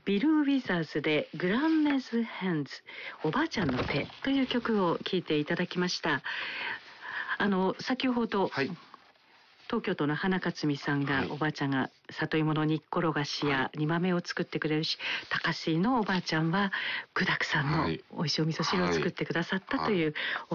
ビル・ウィザーズでグランメズ・ヘンズ、おばあちゃんの手という曲を聴いていただきました。先ほど、はい、東京都の花克美さんが、はい、おばあちゃんが里芋の煮っころがしや煮豆を作ってくれるし、高須のおばあちゃんは具沢山の美味しいお味噌汁を作ってくださったという